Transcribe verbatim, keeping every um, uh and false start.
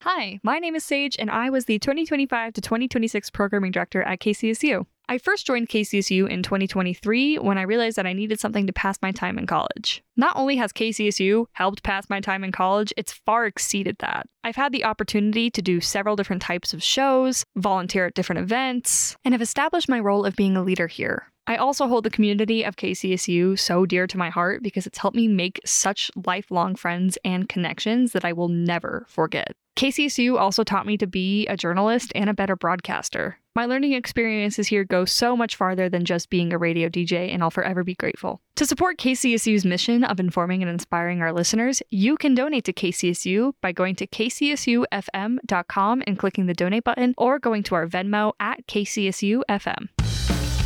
Hi, my name is Sage, and I was the twenty twenty-five to twenty twenty-six programming director at K C S U. I first joined K C S U in twenty twenty-three when I realized that I needed something to pass my time in college. Not only has K C S U helped pass my time in college, it's far exceeded that. I've had the opportunity to do several different types of shows, volunteer at different events, and have established my role of being a leader here. I also hold the community of K C S U so dear to my heart because it's helped me make such lifelong friends and connections that I will never forget. K C S U also taught me to be a journalist and a better broadcaster. My learning experiences here go so much farther than just being a radio D J, and I'll forever be grateful. To support K C S U's mission of informing and inspiring our listeners, you can donate to K C S U by going to k c s u f m dot com and clicking the donate button, or going to our Venmo at K C S U F M.